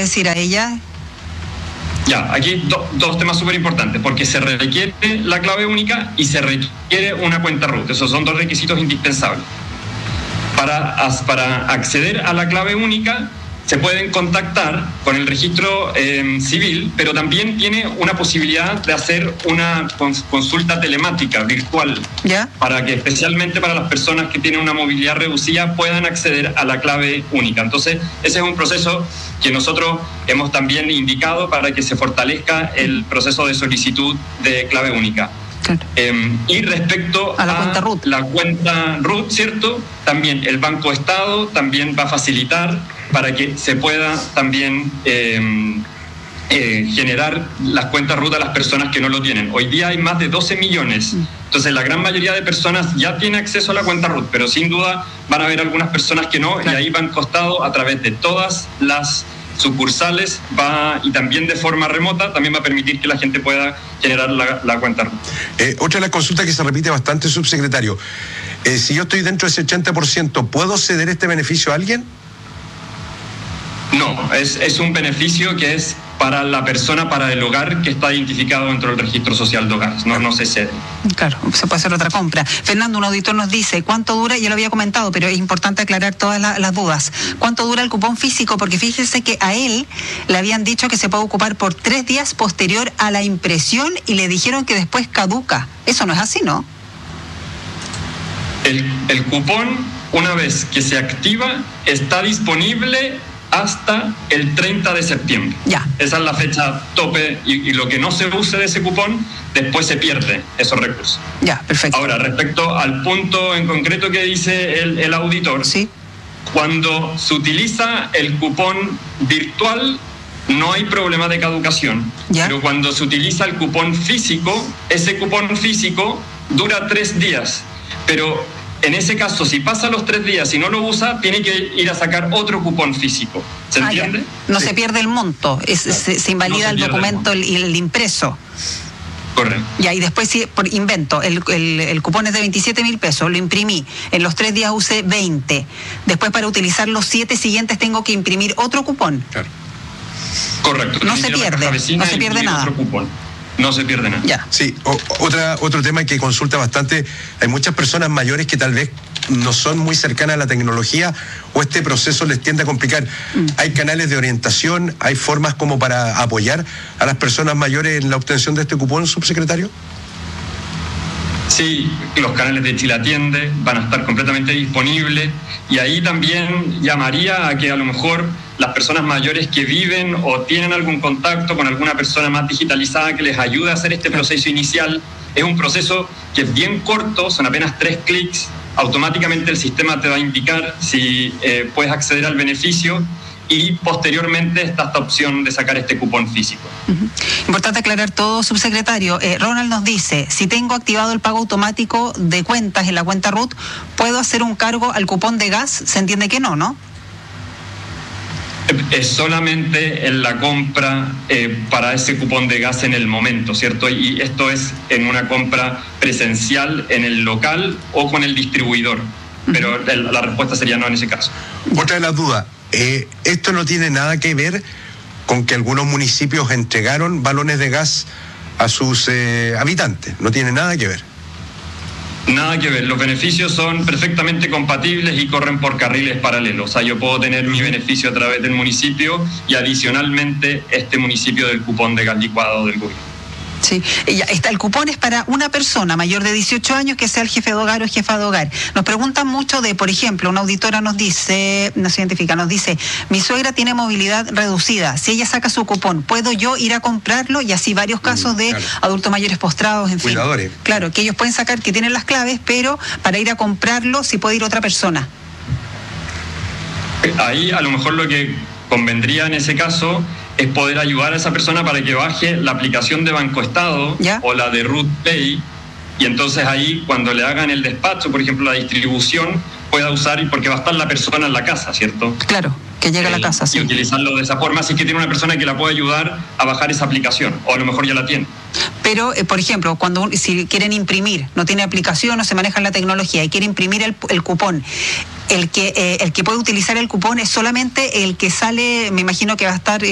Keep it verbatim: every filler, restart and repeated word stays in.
decir a ella? Ya, aquí do, dos temas súper importantes, porque se requiere la clave única y se requiere una cuenta root. Esos son dos requisitos indispensables. Para, para acceder a la clave única, se pueden contactar con el registro eh, civil, pero también tiene una posibilidad de hacer una consulta telemática virtual, ¿ya? Para que especialmente para las personas que tienen una movilidad reducida puedan acceder a la clave única. Entonces, ese es un proceso que nosotros hemos también indicado para que se fortalezca el proceso de solicitud de clave única. Claro. Eh, y respecto a la a cuenta root, la cuenta root, ¿cierto? También el Banco Estado también va a facilitar para que se pueda también eh, eh, generar las cuentas root a las personas que no lo tienen. Hoy día hay más de doce millones, entonces la gran mayoría de personas ya tiene acceso a la cuenta root, pero sin duda van a haber algunas personas que no, claro. Y ahí Banco Estado, a través de todas las sucursales va, y también de forma remota, también va a permitir que la gente pueda generar la, la cuenta root. Eh, otra de las consultas que se repite bastante, subsecretario, eh, si yo estoy dentro de ese ochenta por ciento, ¿puedo ceder este beneficio a alguien? No, es, es un beneficio que es para la persona, para el hogar que está identificado dentro del registro social de hogares, no, no se cede. Claro, se puede hacer otra compra. Fernando, un auditor nos dice, ¿cuánto dura? Ya lo había comentado, pero es importante aclarar todas la, las dudas. ¿Cuánto dura el cupón físico? Porque fíjese que a él le habían dicho que se puede ocupar por tres días posterior a la impresión y le dijeron que después caduca. Eso no es así, ¿no? El, el cupón, una vez que se activa, está disponible hasta el treinta de septiembre. Ya. Esa es la fecha tope y, y lo que no se use de ese cupón, después se pierde esos recursos. Ya, perfecto. Ahora, respecto al punto en concreto que dice el, el auditor, sí. Cuando se utiliza el cupón virtual, no hay problema de caducación. ¿Ya? Pero cuando se utiliza el cupón físico, ese cupón físico dura tres días. Pero en ese caso, si pasa los tres días y no lo usa, tiene que ir a sacar otro cupón físico. ¿Se ah, entiende? No sí. Se pierde el monto, es, claro. se, se invalida no se el documento y el, el impreso. Correcto. Y ahí después, si por invento, el, el, el cupón es de veintisiete mil pesos, lo imprimí, en los tres días usé veinte. Después, para utilizar los siete siguientes, tengo que imprimir otro cupón. Claro. Correcto. No se pierde, no se pierde nada. Otro cupón. No se pierde nada. Ya. Sí, o, otra, otro tema que consulta bastante, hay muchas personas mayores que tal vez no son muy cercanas a la tecnología o este proceso les tiende a complicar. Mm. ¿Hay canales de orientación, hay formas como para apoyar a las personas mayores en la obtención de este cupón, subsecretario? Sí, los canales de Chile Atiende van a estar completamente disponibles y ahí también llamaría a que a lo mejor las personas mayores que viven o tienen algún contacto con alguna persona más digitalizada que les ayude a hacer este proceso inicial. Es un proceso que es bien corto, son apenas tres clics, automáticamente el sistema te va a indicar si eh, puedes acceder al beneficio y posteriormente está esta opción de sacar este cupón físico. Uh-huh. Importante aclarar todo, subsecretario. Eh, Ronald nos dice, si tengo activado el pago automático de cuentas en la cuenta root, ¿puedo hacer un cargo al cupón de gas? Se entiende que no, ¿no? Es solamente en la compra eh, para ese cupón de gas en el momento, ¿cierto? Y esto es en una compra presencial en el local o con el distribuidor. Uh-huh. Pero el, la respuesta sería no en ese caso. Otra de las dudas. Eh, esto no tiene nada que ver con que algunos municipios entregaron balones de gas a sus eh, habitantes, no tiene nada que ver. Nada que ver, los beneficios son perfectamente compatibles y corren por carriles paralelos. O sea, yo puedo tener mi beneficio a través del municipio y adicionalmente este municipio del cupón de gas licuado del gobierno. Sí, ya está, el cupón es para una persona mayor de dieciocho años que sea el jefe de hogar o jefa de hogar. Nos preguntan mucho de, por ejemplo, una auditora nos dice, nos identifica, nos dice, mi suegra tiene movilidad reducida, si ella saca su cupón, ¿puedo yo ir a comprarlo? Y así varios casos de claro. adultos mayores postrados, en fin. Cuidadores. Claro, que ellos pueden sacar, que tienen las claves, pero para ir a comprarlo, si puede ir otra persona. Ahí a lo mejor lo que convendría en ese caso es poder ayudar a esa persona para que baje la aplicación de Banco Estado ¿Ya? o la de Root Pay y entonces ahí cuando le hagan el despacho, por ejemplo la distribución, pueda usar, porque va a estar la persona en la casa, ¿cierto? Claro, que llega el, a la casa, sí. Y utilizarlo de esa forma, así que tiene una persona que la puede ayudar a bajar esa aplicación, o a lo mejor ya la tiene. Pero, eh, por ejemplo, cuando si quieren imprimir, no tiene aplicación, no se maneja la tecnología y quiere imprimir el, el cupón, el que, eh, el que puede utilizar el cupón es solamente el que sale, me imagino que va a estar